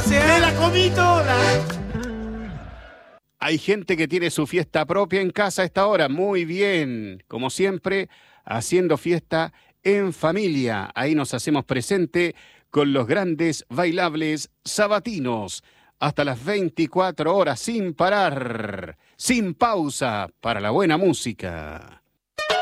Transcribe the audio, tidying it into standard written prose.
¡Me la comí toda! Hay gente que tiene su fiesta propia en casa a esta hora. Muy bien. Como siempre, haciendo fiesta en familia. Ahí nos hacemos presente con los grandes bailables sabatinos. Hasta las 24 horas sin parar, sin pausa, para la buena música.